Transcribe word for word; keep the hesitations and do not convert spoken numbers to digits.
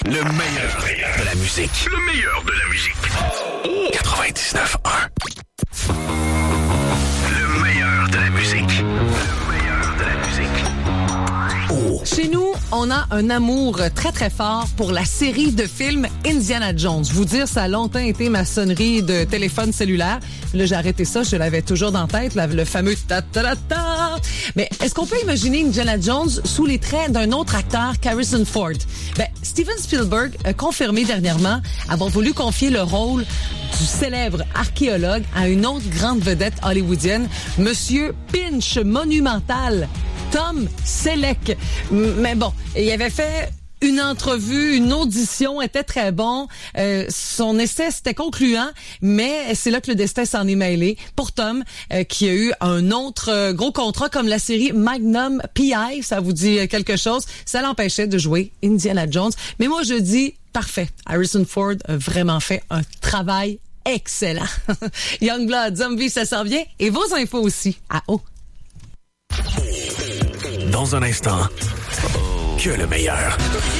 Le meilleur de la musique. Le meilleur de la musique. quatre-vingt-dix-neuf un. Le meilleur de la musique. Le meilleur de la musique. Oh. Chez nous, on a un amour très, très fort pour la série de films Indiana Jones. Vous dire, ça a longtemps été ma sonnerie de téléphone cellulaire. Là, j'ai arrêté ça, je l'avais toujours dans la tête, là, le fameux ta-ta-ta-ta. Mais est-ce qu'on peut imaginer Indiana Jones sous les traits d'un autre acteur, Harrison Ford? Ben, Steven Spielberg a confirmé dernièrement avoir voulu confier le rôle du célèbre archéologue à une autre grande vedette hollywoodienne, Monsieur Pinch Monumental, Tom Selleck. Mais bon, il avait fait une entrevue, une audition, était très bon. Euh, son essai, c'était concluant, mais c'est là que le destin s'en est mêlé. Pour Tom, euh, qui a eu un autre euh, gros contrat comme la série Magnum P I, ça vous dit quelque chose, ça l'empêchait de jouer Indiana Jones. Mais moi, je dis, parfait. Harrison Ford a vraiment fait un travail excellent. Youngblood, Zombie, ça s'en vient. Et vos infos aussi. À haut. Dans un instant, que le meilleur.